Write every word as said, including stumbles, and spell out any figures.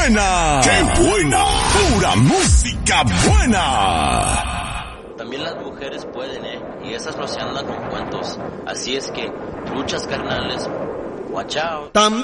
buena! ¡Qué buena! ¡Pura música buena! También las mujeres pueden, ¿eh? Y esas no se andan con cuentos. Así es que, luchas carnales, watch out.